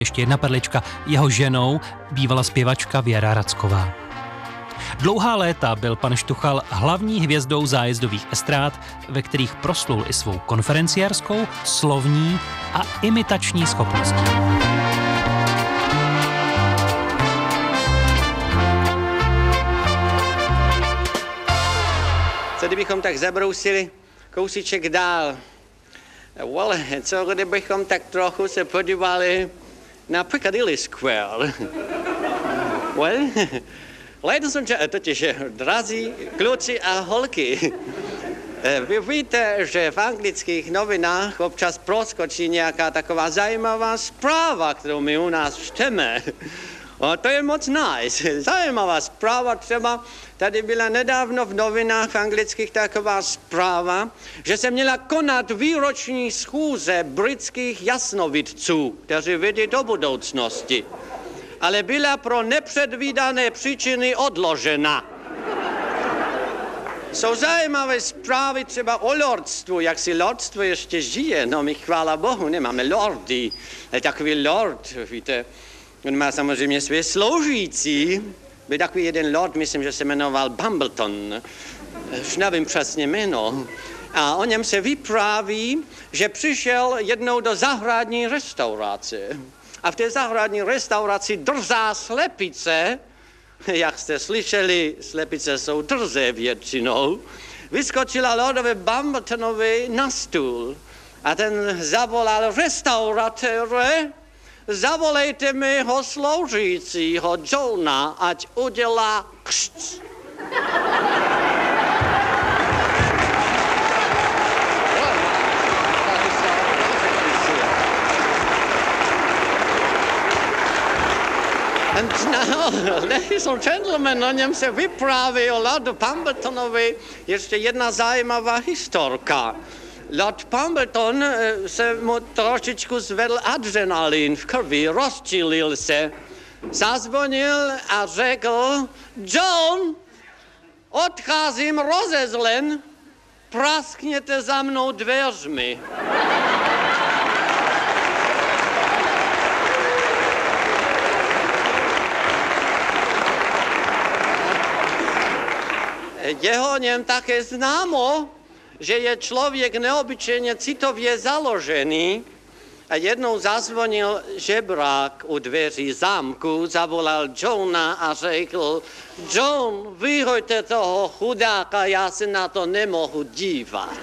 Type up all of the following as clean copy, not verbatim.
Ještě jedna perlička, jeho ženou bývala zpěvačka Věra Racková. Dlouhá léta byl pan Štuchal hlavní hvězdou zájezdových estrád, ve kterých proslul i svou konferenciérskou, slovní a imitační schopností. Co kdybychom tak zabrousili kousíček dál? Co kdybychom tak trochu se podívali na Piccadilly Square? Ladies and gentlemen, totiž drazí kluci a holky, vy víte, že v anglických novinách občas proskočí nějaká taková zajímavá zpráva, kterou my u nás čteme. A to je moc nice. Zajímavá zpráva třeba. Tady byla nedávno v novinách v anglických taková zpráva, že se měla konat výroční schůze britských jasnovidců, kteří vidí do budoucnosti. Ale byla pro nepředvídané příčiny odložena. Jsou zajímavé zprávy třeba o lordstvu, jak si lordstvo ještě žije. No my chvála Bohu nemáme lordy, ale takový lord, víte, on má samozřejmě své sloužící. Byl takový jeden lord, myslím, že se jmenoval Bumbleton, už nevím přesně jméno. A o něm se vypráví, že přišel jednou do zahradní restaurace. A v té zahradní restauraci drzá slepice, jak jste slyšeli, slepice jsou drzé většinou, vyskočila lordovi Bumbletonovi na stůl a ten zavolal: restauratére, zavolejte mého sloužícího Johna, ať udělá kšt. And now, ladies and gentlemen, o něm se vypráví o Lordu Pumbletonovi ještě jedna zajímavá historka. Lord Pumbleton se mu trošičku zvedl adrenalin v krvi, rozčilil se, zazvonil a řekl: John, odcházím rozezlen, praskněte za mnou dveřmi. Je o něm také známo, že je člověk neobyčejně citově založený a jednou zazvonil žebrák u dveří zámku, zavolal Johna a řekl: John, vyhoďte toho chudáka, já se na to nemohu dívat.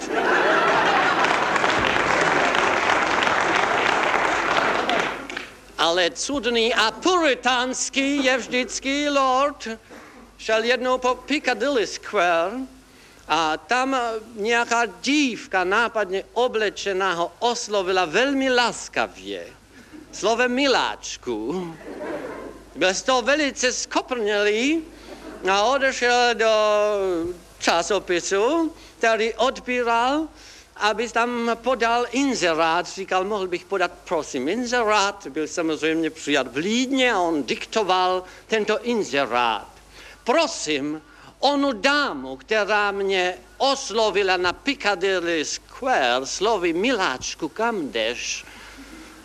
Ale cudný a puritánský je vždycky lord. Šel jednou po Piccadilly Square a tam nějaká dívka nápadně oblečená ho oslovila velmi laskavě, slovem miláčku. Byl z toho velice skoprnělý a odešel do časopisu, který odbíral, aby tam podal inzerát. Říkal: mohl bych podat, prosím, inzerát. Byl samozřejmě přijat vlídně a on diktoval tento inzerát. Prosím onu dámu, která mě oslovila na Piccadilly Square slovy miláčku, kam jdeš,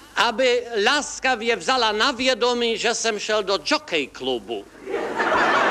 aby laskavě vzala na vědomí, že jsem šel do jockey klubu.